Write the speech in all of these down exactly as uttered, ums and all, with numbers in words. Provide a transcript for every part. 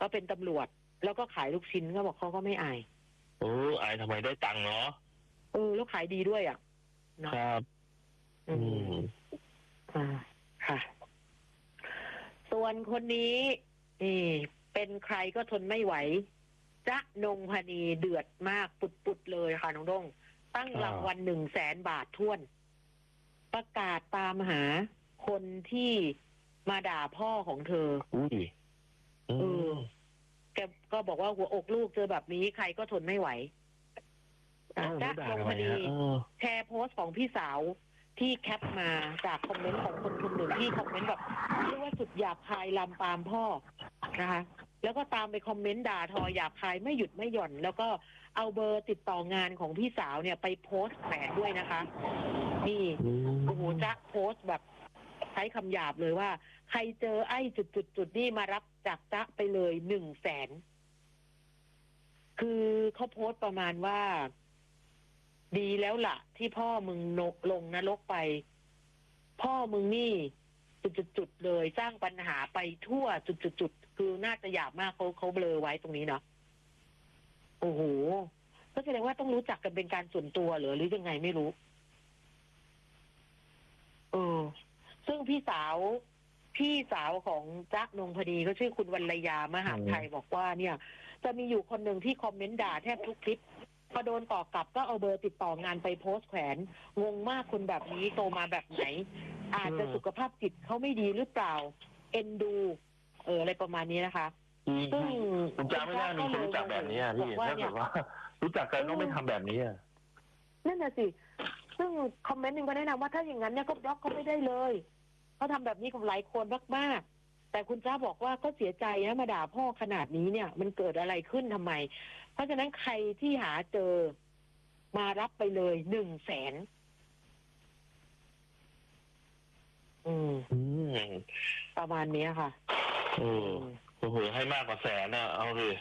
เขาเป็นตำรวจแล้วก็ขายลูกชิ้นเขาบอกเขาก็ไม่อายโอ้อายทำไมได้ตังค์เนาะเออแล้วขายดีด้วยอ่ะครับอืมอ่าค่ะส่วนคนนี้นี่เป็นใครก็ทนไม่ไหวจ๊ะนงพนีเดือดมากปุดๆเลยค่ะน้องด้งตั้งรางวัลหนึ่งแสนบาทท้วนประกาศตามหาคนที่มาด่าพ่อของเธออุ้ยเออแกก็บอกว่าหัวอกลูกเจอแบบนี้ใครก็ทนไม่ไหวจ๊ะนงพนีแชร์โพสต์ของพี่สาวที่แคปมาจากคอมเมนต์ของคนคนหนึ่งที่คอมเมนต์แบบเรียกว่าสุดหยาบคายลำปามพ่อนะคะแล้วก็ตามไปคอมเมนต์ด่าทอหยาบคายไม่หยุดไม่หย่อนแล้วก็เอาเบอร์ติดต่องานของพี่สาวเนี่ยไปโพสต์แฝงด้วยนะคะนี่โอ้โหจ๊ะโพสต์แบบใช้คำหยาบเลยว่าใครเจอไอ้จุดจุดจุดนี่มารับจากจ๊ะไปเลยหนึ่งแสนคือเขาโพสต์ประมาณว่าดีแล้วล่ะที่พ่อมึงลงนรกไปพ่อมึงนี่จุดๆเลยสร้างปัญหาไปทั่วจุดๆคือน่าจะหยาบมากเขาเขาเบลอไว้ตรงนี้เนาะโอ้โหก็แสดงว่าต้องรู้จักกันเป็นการส่วนตัวเหรอหรือยังไงไม่รู้เออซึ่งพี่สาวพี่สาวของจ๊ะนงพนีก็ชื่อคุณวรรยามหาไทยบอกว่าเนี่ยจะมีอยู่คนหนึ่งที่คอมเมนต์ด่าแทบทุกคลิปพอโดนต่อกลับก็เอาเบอร์ติดต่องานไปโพสต์แขวนงงมากคนแบบนี้โตมาแบบไหนอาจจะสุขภาพจิตเขาไม่ดีหรือเปล่าเอ็นดูเอออะไรประมาณนี้นะคะซึ่งคุณจ้าไม่น่ามีคนรู้จักแบบนี้พี่ถ้าเกิดว่ารู้จักกันต้องไม่ทำแบบนี้นั่นน่ะสิซึ่งคอมเมนต์หนึ่งก็แนะนำว่าถ้าอย่างนั้นเนี่ยก็บล็อกเขาไม่ได้เลยเขาทำแบบนี้กับหลายคนมากๆแต่คุณจ้าบอกว่าก็เสียใจนะมาด่าพ่อขนาดนี้เนี่ยมันเกิดอะไรขึ้นทำไมเพราะฉะนั้นใครที่หาเจอมารับไปเลยหนึ่งแสนอืมประมาณนี้ค่ะโอ้โหให้มากกว่าแสนอ่ะเอาเลย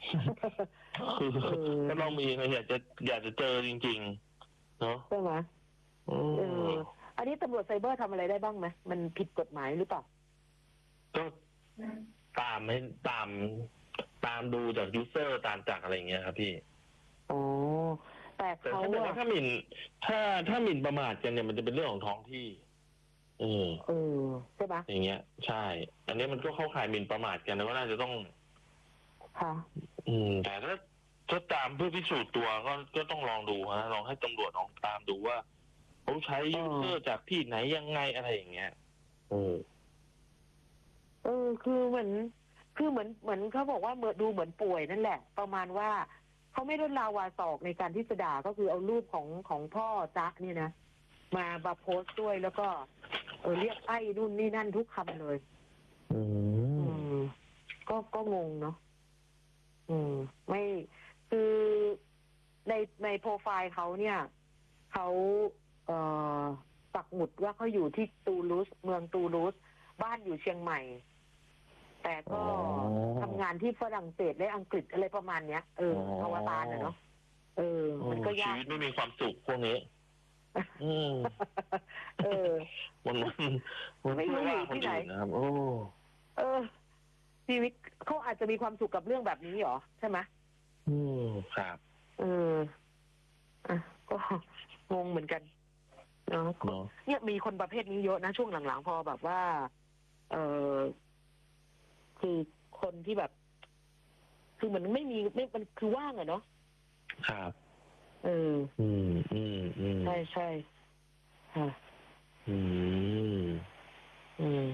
ก็ต้องมีนะอยากจะอยากจะเจอจริงๆเนาะใช่ไหมเอออันนี้ตำรวจไซเบอร์ทำอะไรได้บ้างไหมมันผิดกฎหมายหรือเปล่าก็ตามให้ตามตามดูจากยูเซอร์ตามจากอะไรเงี้ยครับพี่อ๋อแต่เขาว่าถ้าหมิ่นถ้าถ้าหมิ่นประมาทกันเนี่ยมันจะเป็นเรื่องของท้องที่เออเออใช่ปะอย่างเงี้ยใช่อันนี้มันก็เข้าข่ายหมิ่นประมาทกันแล้วก็น่าจะต้องค่ะอืมแต่ถ้าถ้าตามเพื่อพิสูจน์ตัวก็ก็ต้องลองดูฮะลองให้ตำรวจลองตามดูว่าเขาใช้ยูเซอร์จากที่ไหนยังไงอะไรอย่างเงี้ยเออเออคือเหมือนคือเหมือนเหมือนเขาบอกว่าเมื่อดูเหมือนป่วยนั่นแหละประมาณว่าเขาไม่ลดลาวาศอกในการที่จะด่าก็คือเอารูปของของพ่อจ๊ะเนี่ยนะมามาโพสต์ด้วยแล้วก็เออเรียกไอ้นู่นนี่นั่นทุกคำเลยอืมก็ก็งงเนาะอืมไม่คือในในโปรไฟล์เขาเนี่ยเขาเอ่อปักหมุดว่าเขาอยู่ที่ตูลูสเมืองตูลูสบ้านอยู่เชียงใหม่แต่ก็ทำงานที่ฝรั่งเศสและอังกฤษอะไรประมาณเนี้ยเอออวตารนะเนาะเออมันก็ยากชีวิตไม่มีความสุขพวกนี้อืมเออมันมันไม่รู้อยู่ที่ไหนนะครับโอ้เออชีวิตเขาอาจจะมีความสุขกับเรื่องแบบนี้หรอใช่ไหมอืมครับเอออ่ะก็งงเหมือนกันเนาะเนี่ยมีคนประเภทนี้เยอะนะช่วงหลังๆพอแบบว่า เออคือคนที่แบบคือเหมือนไม่มีไม่มันคือว่างอะเนาะครับเอออืมอืมอืมใช่ใช่ค่ะอืมอืม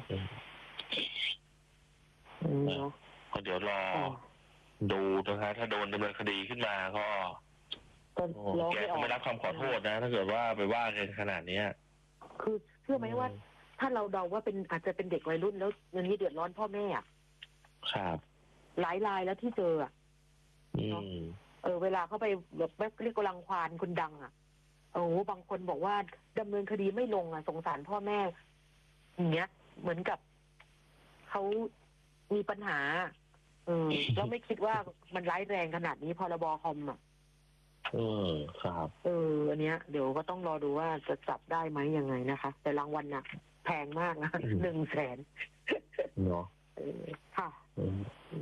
อืมเนาะก็เดี๋ยวรอดูนะคะถ้าโดนดำเนินคดีขึ้นมาก็แกก็ไม่รับคำขอโทษนะถ้าเกิดว่าไปว่ากันขนาดนี้คือเชื่อไหมว่าถ้าเราเดาว่าเป็นอาจจะเป็นเด็กวัยรุ่นแล้วเงินนี้เดือดร้อนพ่อแม่อ่ะครับหลายรายแล้วที่เจออ่ะเนาะเออเวลาเขาไปแบบเรียกกำลังควานคนดังอ่ะโอ้บางคนบอกว่าดำเนินคดีไม่ลงอ่ะสงสารพ่อแม่อย่างเงี้ยเหมือนกับเขามีปัญหาเออแล้วไม่คิดว่ามันร้ายแรงขนาดนี้พรบคอมอ่ะเออครับเอออันเนี้ยเดี๋ยวก็ต้องรอดูว่าจะจับได้ไหมยังไงนะคะแต่รางวัลน่ะแพงมากนะหนึ่งแสนเนาะค่ะ